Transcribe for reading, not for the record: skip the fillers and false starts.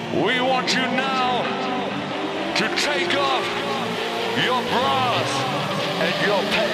We want you now to take off your bras and your pants.